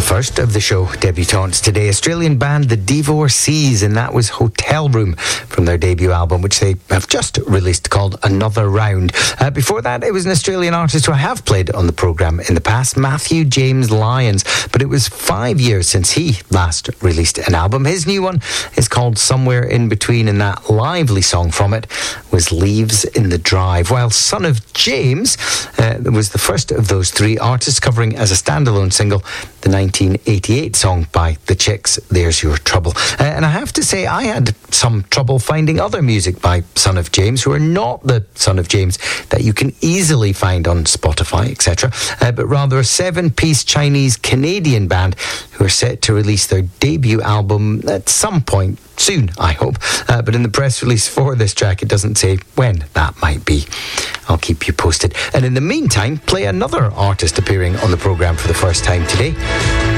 first of the show debutantes today, Australian band The Divorcees, and that was Hotel Room from their debut album, which they have just released, called Another Round. Before that, it was an Australian artist who I have played on the programme in the past, Matthew James Lyons, but it was 5 years since he last released an album. His new one is called Somewhere in Between, and that lively song from it was Leaves in the Drive, while Son of James was the first of those three artists covering as a standalone single the 1988 song by The Chicks, There's Your Trouble. And I have to say, I had some trouble finding other music by Son of James, who are not the Son of James that you can easily find on Spotify, etc., but rather a 7-piece Chinese-Canadian band who are set to release their debut album at some point soon, I hope. But in the press release for this track, it doesn't say when that might be. I'll keep you posted. And in the meantime, play another artist appearing on the programme for the first time today.